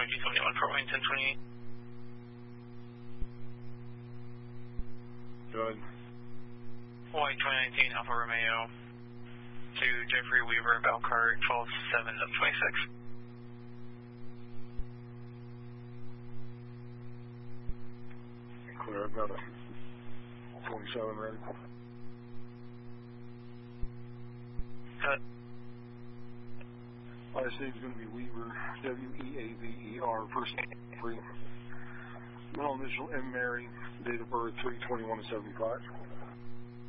2271 for Wayne 1028. Good. White 2019 Alpha Romeo to Jeffrey Weaver, Valcart 127 of 26. Clear, I've got a 27 ready. Last name is going to be Weaver, W-E-A-V-E-R, first name 3. Middle initial M. Mary, date of birth 3/21/75.